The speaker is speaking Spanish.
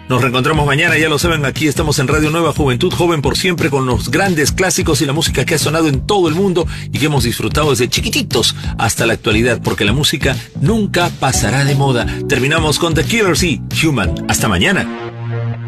Nos reencontramos mañana, ya lo saben, aquí estamos en Radio Nueva Juventud, joven por siempre, con los grandes clásicos y la música que ha sonado en todo el mundo y que hemos disfrutado desde chiquititos hasta la actualidad, porque la música nunca pasará de moda. Terminamos con The Killers y Human. Hasta mañana.